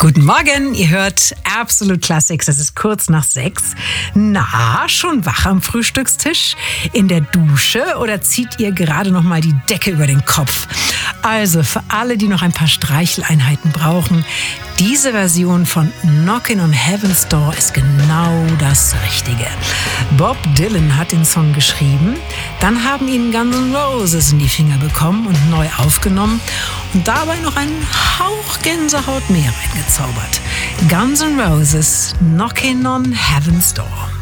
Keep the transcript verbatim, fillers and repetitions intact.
Guten Morgen, ihr hört Absolute Classics. Es ist kurz nach sechs. Na, schon wach am Frühstückstisch? In der Dusche oder zieht ihr gerade noch mal die Decke über den Kopf? Also für alle, die noch ein paar Streicheleinheiten brauchen, diese Version von Knockin' on Heaven's Door ist genau das Richtige. Bob Dylan hat den Song geschrieben, dann haben ihn Guns N' Roses in die Finger bekommen und neu aufgenommen und dabei noch einen Hauch Gänsehaut mehr reingezaubert. Guns N' Roses, Knockin' on Heaven's Door.